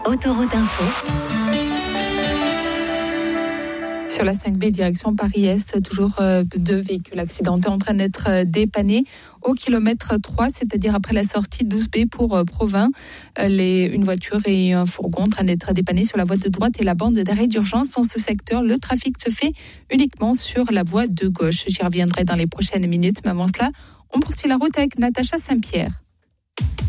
Autoroute Info. Sur la 5B, direction Paris-Est, toujours 2 véhicules accidentés en train d'être dépannés au kilomètre 3, c'est-à-dire après la sortie 12B pour Provins. Une voiture et un fourgon en train d'être dépannés sur la voie de droite et la bande d'arrêt d'urgence. Dans ce secteur, le trafic se fait uniquement sur la voie de gauche. J'y reviendrai dans les prochaines minutes, mais avant cela, on poursuit la route avec Natacha Saint-Pierre.